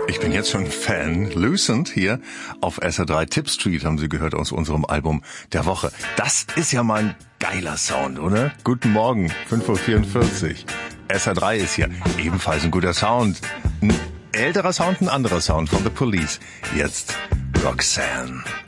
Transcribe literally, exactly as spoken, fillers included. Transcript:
Ich bin jetzt schon Fan. Lucent hier auf S R drei. Tip Street haben Sie gehört aus unserem Album der Woche. Das ist ja mal ein geiler Sound, oder? Guten Morgen, fünf Uhr vierundvierzig. S R drei ist hier. Ebenfalls ein guter Sound. Ein älterer Sound, ein anderer Sound von The Police. Jetzt Roxanne.